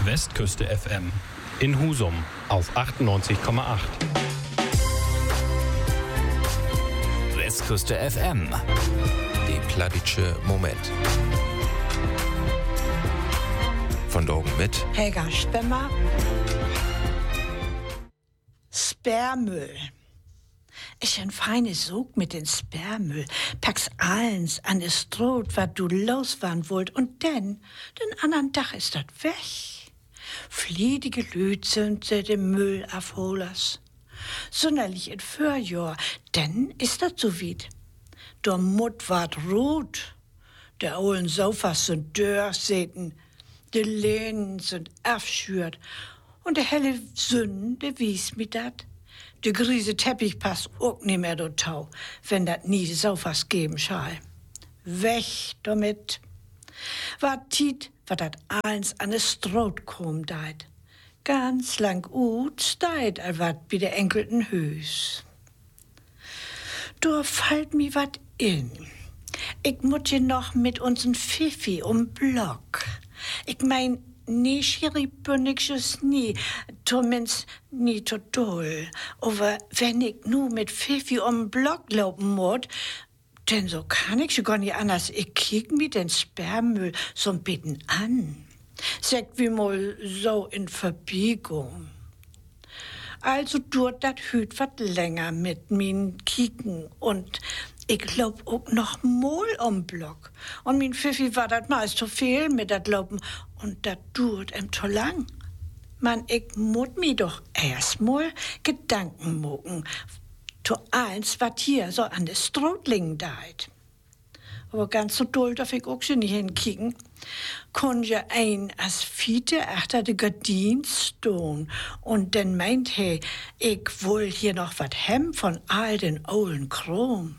Westküste FM in Husum auf 98,8. Westküste FM, die Pladitsche Moment. Von Drogen mit Helga Spemmer. Sperrmüll. Ich ein feines Sog mit den Sperrmüll. Pack's alles an das Stroh, was du losfahren wollt. Und den anderen Tag ist das weg. Fliedige Lüt sind sie dem Müll afholers. Sonderlich in Vorjahr, denn ist das so weit. Der Mut ward rot. Der ollen Sofas sind durchsäten. Die Lehnen sind abschürt. Und der helle Sünde wies mit dat. Der griese Teppich passt auch nicht mehr do Tau, wenn dat nie Sofas geben schall. Weg damit. Wat tiet, wat dat eins an es Stroh kom deit. Ganz lang ut steit, al wat bi der enkelten Hüs. Da fallt mi wat in. Ich mut je noch mit uns'n Fifi Block. Ich mein, nie schiribünnigsches nie, zumindest nie total. Aber wenn ich nu mit Fifi Block laufen muss, denn so kann ich schon gar nicht anders. Ich kiek mir den Sperrmüll so ein bisschen an. Sagt wie mal so in Verbiegung. Also tut dat hüt wat länger mit min Kieken und ich glaub auch noch mal Block. Und min Pfiffi war dat meist zu viel mit dat Laufen und dat tut zu lang. Man, ich mut mi doch erst mal Gedanken mogen. To eins, wat hier so an des Strohling deit. Aber ganz so doll darf ich auch schon nicht hinkicken. Kon ja ein as Fiete achter de Gardin stehen und dann meint he, ich woll hier noch wat hem von all den ollen Krom.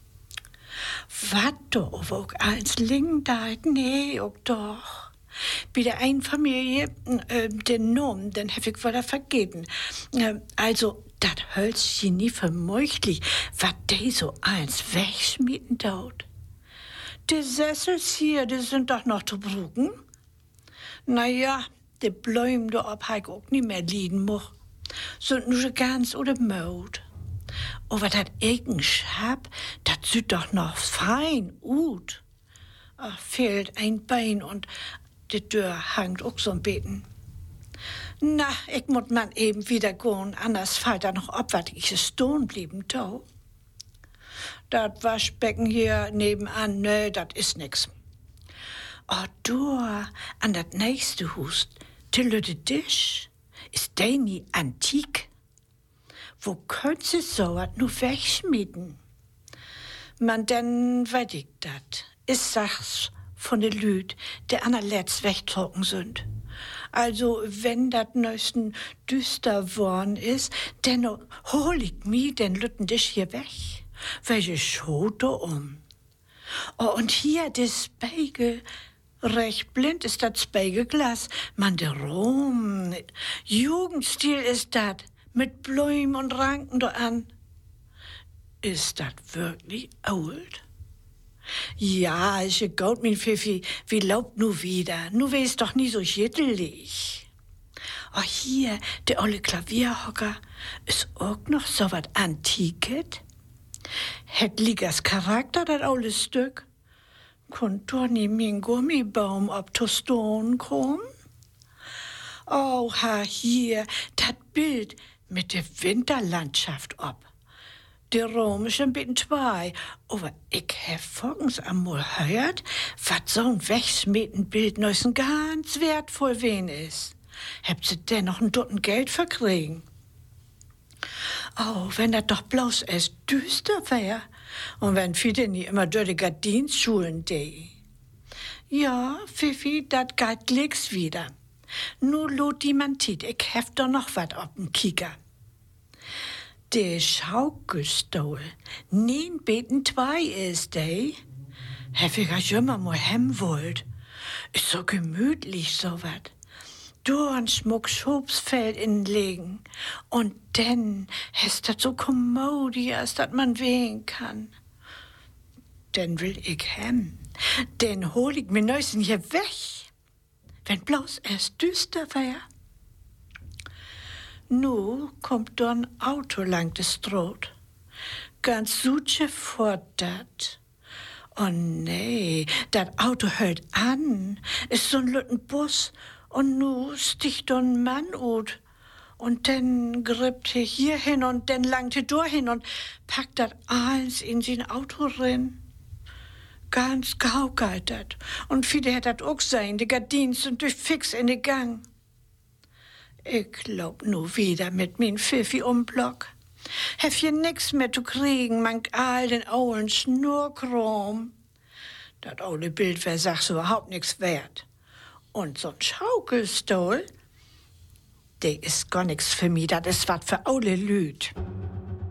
Wat do, auch eins ling deit? Nee, auch doch. Bei der einen Familie, den Namen, den hab ich wohl vergeben. Also, dat hölz sie nie vermöchtlich, wat de so eins wegschmieden dort. Die Sessels hier, die sind doch noch zu brugen. Naja, die Bläume da ob hab ich auch nicht mehr liegen moch. Sind nur ganz oder Maut. Aber dat Egenschab, dat sieht doch noch fein ut. Ach, fehlt ein Bein und die Tür hangt auch so ein Beten. Na, ich muss man eben wieder gehen, anders fällt da noch ab, was ich stehen blieben tau. Das Waschbecken hier nebenan, ne, das ist nix. Oh, du, an das nächste Hus, der lütte Tisch, ist der nie antik? Wo könnt sie so was nur wegschmieden? Man, denn weiß ich dat. Ich sag's von de Lüd, der allerletzt wegtrocken sind. Also, wenn dat neuesten düster worn ist, denn hol ich mi den lütten Tisch hier weg. Welche Schote Oh, und hier das Spiegel. Recht blind ist das Spiegelglas. Man, der Rom. Jugendstil ist dat. Mit Blumen und Ranken da an. Ist dat wirklich old? Ja, ist ja gut, mein Pfiffi. Wie laubt nu wieder? Nu wär's doch nie so jittelig. Oh, hier, der olle Klavierhocker. Ist auch noch so wat Antiket? Het Ligas Charakter, dat olle Stück. Konnt doch nie mein Gummibaum ob to Stone kommen? Oh, hier, dat Bild mit der Winterlandschaft ob. Der Rom ist ein bisschen zwei, aber ich hab vorgens einmal gehört, wat so ein Wegschmieden-Bild neusen ganz wertvoll wen ist. Habt sie denn noch ein Dutten Geld verkriegen? Oh, wenn das doch bloß erst düster wär und wenn viele nie immer durch die Gardinsschulen dei. Ja, Pfiffi, dat geht glicks wieder. Nu lot die man tit, ich hef doch noch wat ob'n Kieker. De Schaukelstuhl, nien beten zwei ist, ey. Hef ich ja immer mal hem wollt. Ist so gemütlich, so wat. Du ein Schmuck Schobsfeld inlegen. Und denn hast dat so kommodias, dat man wehen kann. Denn will ich hem. Den hol ich mir neuesten hier weg. wenn bloß es düster wär. Nu kommt da ein Auto lang de Stroot. Ganz suche fort dat. Oh nee, dat Auto hält an. Ist so ein lütten Bus. Und nu sticht da ein Mann ut. Und dann grippt er hier hin und dann langt er dorthin und packt dat eins in sein Auto rein. Ganz gau geht dat. Und viele hat dat auch sein, die Gardins und durch fix in den Gang. Ich glaub nu wieder mit min Pfiffi Block. Hef hier nix mehr zu kriegen, man all den ollen Schnurkrom. Dat olle Bild wär sachs überhaupt nix wert. Und so'n Schaukelstuhl, der ist gar nix für mich, dat ist wat für olle Lüd.